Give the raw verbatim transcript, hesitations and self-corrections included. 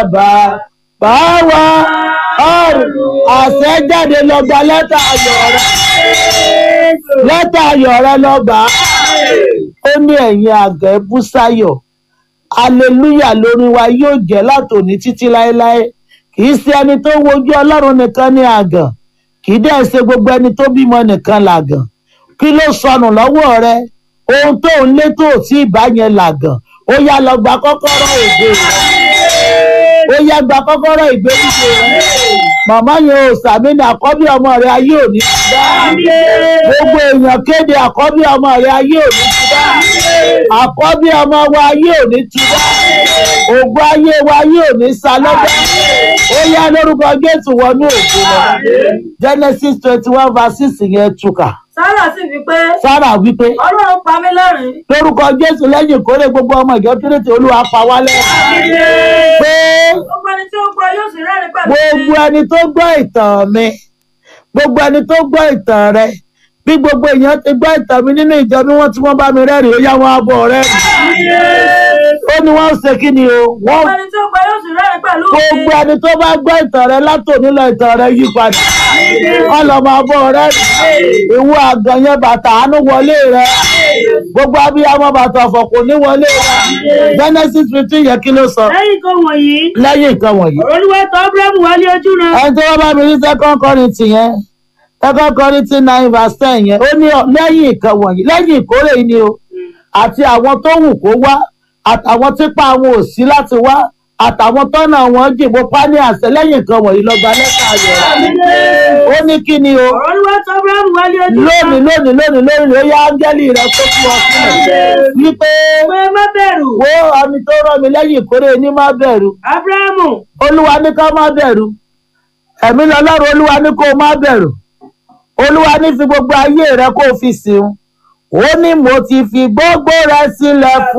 bàbá wa ọ̀run àṣẹjáde lọ gba lẹ́tà ayọ̀ rẹ lẹ́tà ayọ̀ rẹ lọ gbà á. Ó ní ẹ̀yin àgàn ẹ bú sáyọ̀, aleluya lórí wa yóò jẹ́ látòní títí láéláé. Kì í ṣe ẹni tó wojú Ọlọ́run nìkan ní àgàn, kì í dẹ̀ ṣe gbogbo ẹni tó bímọ nìkan làgàn. Kí ló sọnù lọ́wọ́ rẹ? Ohun tó ń lé tó tí ìbá yẹn làgàn. Ó yá lọ gba kọ́kọ́rọ́ ìgbé rẹ. Ó yá gba kọ́kọ́rọ́ ìgbédìde rẹ. Màmá yẹn ò sàmì ní àkọ́bí ọmọ rẹ ayé òní ti dá. Gbogbo èèyàn kéde àkọ́bí ọmọ rẹ ayé òní ti dá. Àkọ́bí ọmọ wa ayé òní ti dá. Ògo ayé wa ayé òní sá lọ́gbà. Ó yá lórúkọ Jésù wọnú ògo lọ. Genesis twenty one verse six yẹn túkà. Sárà sì wípé. Sárà wípé. Ọlọ́run pa mí lẹ́rìn. Lórúkọ Jésù lẹ́yìn ìkórè gbogbo ọmọ ìjọ Kérésì Olúwa pa wá lẹ́rìn. Pé Gbogbo ẹni tí ó gbọ́ yóò sì rẹ́rìn pẹ̀lú mi. gbogbo ẹni tó gbọ́ ìtàn mi, gbogbo ẹni tó gbọ́ ìtàn rẹ, bí gbogbo èèyàn ti gbọ́ ìtàn mi nínú ìjọ bí wọ́n tí wọ́n bá mi rẹ́rìn, ó yá wọn abọ́ rẹ́rìn. Ó ní wọ́n ṣe kí ni o? Wọ́n Gbogbo ẹni tí ó gbọ́ yóò sì rẹ́rìn pẹ̀lú mi. gbogbo ẹni tó bá gbọ́ ìtàn rẹ látòní lọ ìtàn rẹ yí padà. Wọ́n lọ máa bọ́ rẹ́rìn. Ìwọ àgàn yẹn bàtà àánú wọlé rẹ. Gbogbo abiyamọ bàtà ọ̀fọ̀ kò ní wọlé rẹ. Genesis fifteen yẹn kí ló sọ? Lẹ́yìn nǹkan wọ̀nyí, Lẹ́yìn nǹkan wọ̀nyí. Olúwa tọ̀ Ábúráhámù wá ní ojú rẹ̀. Ẹni tí wọ́n bá mi rí second Corinthians yẹn, second Corinthians nine verse ten yẹn, ó ní lẹ́yìn nǹkan wọ̀nyí, lẹ́yìn ìkórè yìí ni o, àti àwọn tó wù kó wá, àtàwọn típa àwọn ò sí láti wá, àtàwọn tọ́nà wọn jìbò pa ní àṣẹ lẹ́yìn nǹkan wọ̀nyí lọ gba lẹ́tà ayọ̀ rẹ̀. Ó ní kí ni o? Olúwa tọ̀ Ábúráhámù wá ní ojú rẹ̀. Lónìí lónìí lónìí lónìí ó yá áńgẹ́lì rẹ̀ tó fún ọ sílẹ̀. Wípé Pé má bẹ̀rù. wo ọni tó rán mi lẹ́yìn ìkórè ní má bẹ̀rù. Ábúráhámù. Olúwa ní ká má bẹ̀rù. Ẹ̀mí lọ́lọ́run Olúwa ní kó má bẹ̀rù. Olúwa ní fi gbogbo ayé rẹ kó fi sìn. Ó ní mo ti fi gbogbo rẹ sílẹ̀ fún